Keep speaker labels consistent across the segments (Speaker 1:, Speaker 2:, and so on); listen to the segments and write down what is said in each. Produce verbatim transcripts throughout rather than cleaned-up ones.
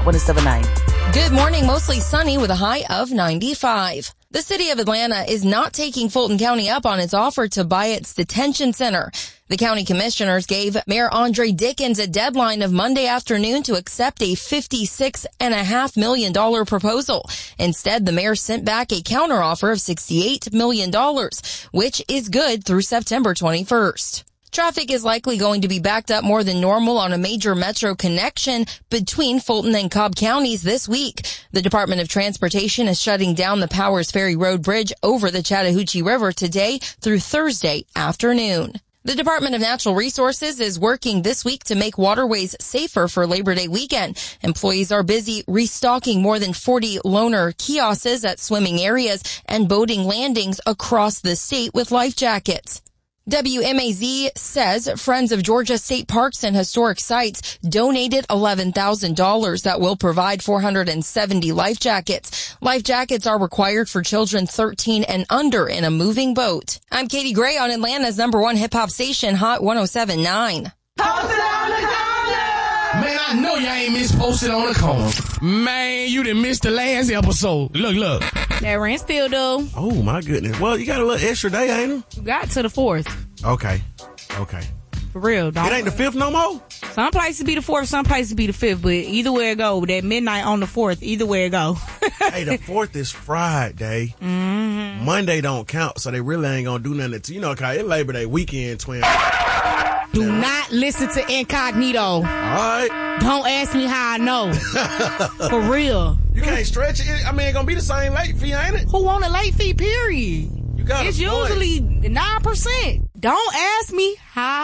Speaker 1: one oh seven point nine.
Speaker 2: Good morning. Mostly sunny with a high of ninety-five. The city of Atlanta is not taking Fulton County up on its offer to buy its detention center. The county commissioners gave Mayor Andre Dickens a deadline of Monday afternoon to accept a fifty-six point five million dollars proposal. Instead, the mayor sent back a counteroffer of sixty-eight million dollars, which is good through September twenty-first. Traffic is likely going to be backed up more than normal on a major metro connection between Fulton and Cobb counties this week. The Department of Transportation is shutting down the Powers Ferry Road Bridge over the Chattahoochee River today through Thursday afternoon. The Department of Natural Resources is working this week to make waterways safer for Labor Day weekend. Employees are busy restocking more than forty loaner kiosks at swimming areas and boating landings across the state with life jackets. W M A Z says Friends of Georgia State Parks and Historic Sites donated eleven thousand dollars that will provide four hundred seventy life jackets. Life jackets are required for children thirteen and under in a moving boat. I'm Katie Gray on Atlanta's number one hip-hop station, Hot one oh seven point nine.
Speaker 3: Posted on the corner! Man, I know y'all ain't miss posted on the corner. Man, you done missed the last episode. Look, look.
Speaker 4: That rent still due.
Speaker 5: Oh, my goodness. Well, you got a little extra day, ain't it?
Speaker 4: You got to the fourth.
Speaker 5: Okay. Okay.
Speaker 4: For real, dog.
Speaker 5: It ain't the fifth no more?
Speaker 4: Some places be the fourth, some places be the fifth, but either way it go, that midnight on the fourth, either way it go.
Speaker 5: Hey, the fourth is Friday.
Speaker 4: Mm-hmm.
Speaker 5: Monday don't count, so they really ain't gonna do nothing until, you know, cause it's Labor Day weekend, twin.
Speaker 4: Do yeah. not listen to Incognito.
Speaker 5: All right.
Speaker 4: Don't ask me how I know. For real.
Speaker 5: You can't stretch it. I mean, it's gonna be the same late fee, ain't it?
Speaker 4: Who want a late fee, period?
Speaker 5: You got
Speaker 4: It's usually nine percent. Don't ask me how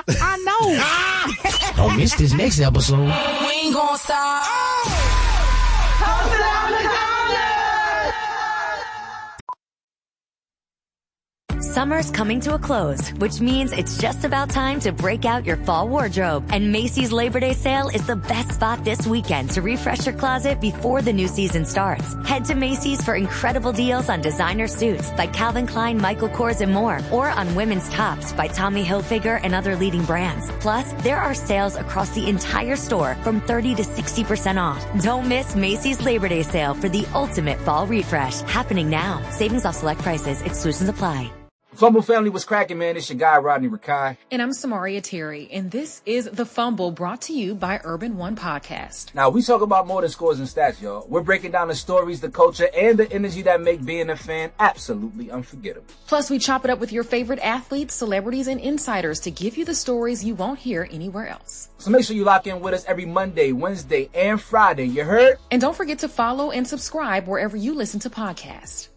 Speaker 4: I know.
Speaker 3: Don't miss this next episode.
Speaker 2: We ain't gonna stop.
Speaker 3: Oh! Posted on the corner!
Speaker 6: Summer's coming to a close, which means it's just about time to break out your fall wardrobe. And Macy's Labor Day sale is the best spot this weekend to refresh your closet before the new season starts. Head to Macy's for incredible deals on designer suits by Calvin Klein, Michael Kors, and more, or on women's tops by Tommy Hilfiger and other leading brands. Plus, there are sales across the entire store from thirty to sixty percent off. Don't miss Macy's Labor Day sale for the ultimate fall refresh. Happening now. Savings off select prices. Exclusions apply.
Speaker 7: Fumble family was cracking, man. It's your guy, Rodney Rakai.
Speaker 8: And I'm Samaria Terry, and this is The Fumble, brought to you by Urban One Podcast.
Speaker 7: Now, we talk about more than scores and stats, y'all. We're breaking down the stories, the culture, and the energy that make being a fan absolutely unforgettable.
Speaker 8: Plus, we chop it up with your favorite athletes, celebrities, and insiders to give you the stories you won't hear anywhere else.
Speaker 7: So make sure you lock in with us every Monday, Wednesday, and Friday. You heard?
Speaker 8: And don't forget to follow and subscribe wherever you listen to podcasts.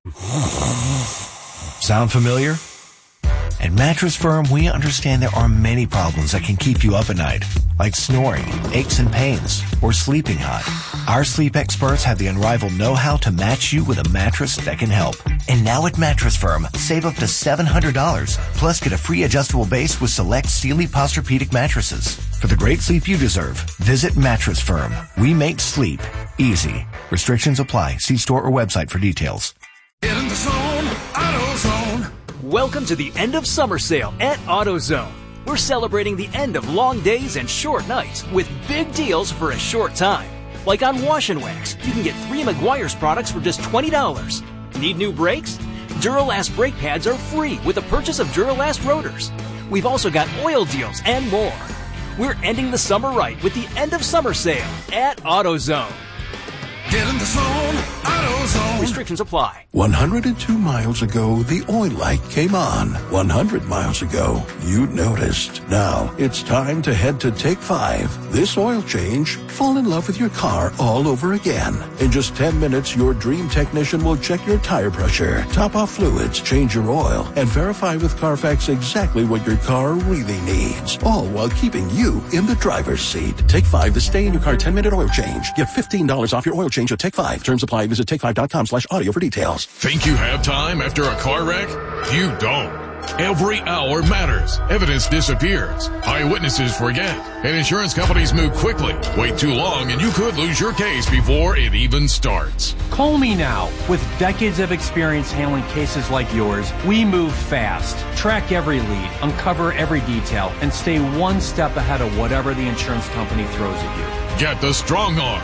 Speaker 9: Sound familiar? At Mattress Firm, we understand there are many problems that can keep you up at night, like snoring, aches and pains, or sleeping hot. Our sleep experts have the unrivaled know-how to match you with a mattress that can help. And now at Mattress Firm, save up to seven hundred dollars, plus get a free adjustable base with select Sealy Posturepedic mattresses. For the great sleep you deserve, visit Mattress Firm. We make sleep easy. Restrictions apply. See store or website for details.
Speaker 3: Get in the zone, AutoZone.
Speaker 10: Welcome to the end of summer sale at AutoZone. We're celebrating the end of long days and short nights with big deals for a short time. Like on Wash and Wax, you can get three Meguiar's products for just twenty dollars. Need new brakes? Duralast brake pads are free with the purchase of Duralast rotors. We've also got oil deals and more. We're ending the summer right with the end of summer sale at AutoZone.
Speaker 3: Get in the zone, AutoZone.
Speaker 10: Restrictions apply.
Speaker 11: one hundred two miles ago, the oil light came on. one hundred miles ago, you noticed. Now, it's time to head to Take Five. This oil change, fall in love with your car all over again. In just ten minutes, your dream technician will check your tire pressure, top off fluids, change your oil, and verify with Carfax exactly what your car really needs. All while keeping you in the driver's seat. Take Five, the stay in your car ten minute oil change. Get fifteen dollars off your oil change at Take Five. Terms apply. Visit take five dot com slash audio for details.
Speaker 12: Think you have time after a car wreck? You don't. Every hour matters. Evidence disappears. Eyewitnesses forget. And insurance companies move quickly. Wait too long and you could lose your case before it even starts.
Speaker 13: Call me now. With decades of experience handling cases like yours, we move fast. Track every lead, uncover every detail, and stay one step ahead of whatever the insurance company throws at you.
Speaker 12: Get the strong arm.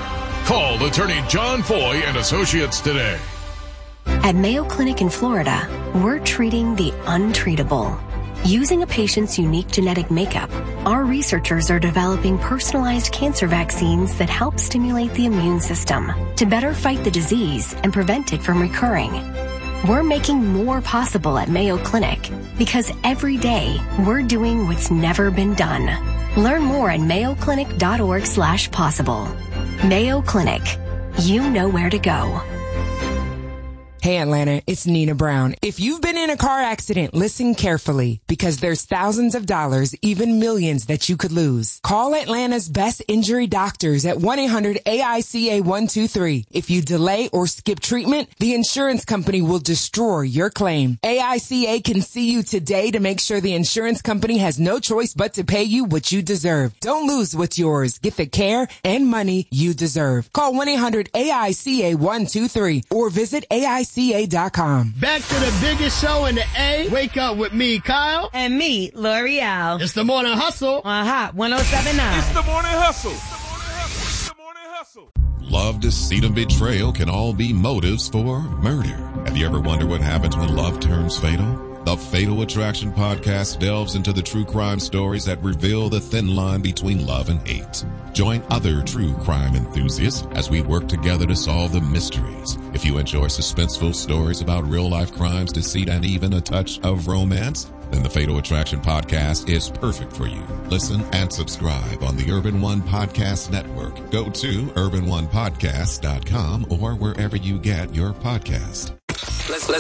Speaker 12: Call attorney John Foy and Associates today.
Speaker 1: At Mayo Clinic in Florida, we're treating the untreatable. Using a patient's unique genetic makeup, our researchers are developing personalized cancer vaccines that help stimulate the immune system to better fight the disease and prevent it from recurring. We're making more possible at Mayo Clinic because every day we're doing what's never been done. Learn more at mayoclinic.org slash possible. Mayo Clinic. You know where to go.
Speaker 14: Hey Atlanta, it's Nina Brown. If you've been in a car accident, listen carefully because there's thousands of dollars, even millions that you could lose. Call Atlanta's best injury doctors at one eight hundred A I C A one two three. If you delay or skip treatment, the insurance company will destroy your claim. A I C A can see you today to make sure the insurance company has no choice but to pay you what you deserve. Don't lose what's yours. Get the care and money you deserve. Call one eight hundred A I C A one two three or visit A I C A dot com.
Speaker 15: Back to the biggest show in the A. Wake up with me, Kyle.
Speaker 16: And me, L'Oreal.
Speaker 15: It's the Morning Hustle
Speaker 16: on Hot one oh seven point nine.
Speaker 17: It's the Morning Hustle. It's the Morning Hustle. It's the Morning Hustle.
Speaker 12: Love, deceit, and betrayal can all be motives for murder. Have you ever wondered what happens when love turns fatal? The Fatal Attraction Podcast delves into the true crime stories that reveal the thin line between love and hate. Join other true crime enthusiasts as we work together to solve the mysteries. If you enjoy suspenseful stories about real-life crimes, deceit, and even a touch of romance, then the Fatal Attraction Podcast is perfect for you. Listen and subscribe on the Urban One Podcast Network. Go to urban one podcast dot com or wherever you get your podcast. Let's, let's